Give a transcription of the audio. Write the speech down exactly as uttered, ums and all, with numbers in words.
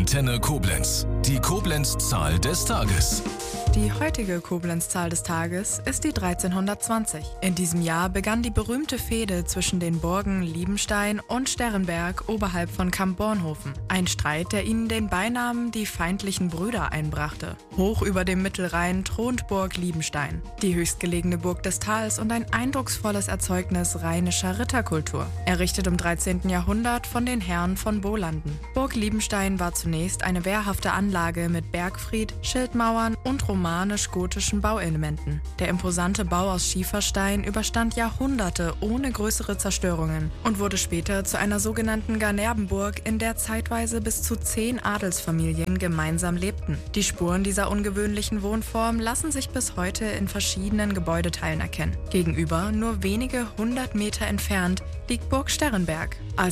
Antenne Koblenz. Die Koblenz-Zahl des Tages. Die heutige Koblenz-Zahl des Tages ist die dreizehnhundertzwanzig. In diesem Jahr begann die berühmte Fehde zwischen den Burgen Liebenstein und Sternberg oberhalb von Kamp-Bornhofen. Ein Streit, der ihnen den Beinamen die feindlichen Brüder einbrachte. Hoch über dem Mittelrhein thront Burg Liebenstein, die höchstgelegene Burg des Tals und ein eindrucksvolles Erzeugnis rheinischer Ritterkultur. Errichtet im dreizehnten Jahrhundert von den Herren von Bolanden. Burg Liebenstein war zunächst eine wehrhafte Anlage mit Bergfried, Schildmauern und romanisch-gotischen Bauelementen. Der imposante Bau aus Schieferstein überstand Jahrhunderte ohne größere Zerstörungen und wurde später zu einer sogenannten Ganerbenburg, in der zeitweise bis zu zehn Adelsfamilien gemeinsam lebten. Die Spuren dieser ungewöhnlichen Wohnform lassen sich bis heute in verschiedenen Gebäudeteilen erkennen. Gegenüber, nur wenige hundert Meter entfernt, liegt Burg Sternberg. Als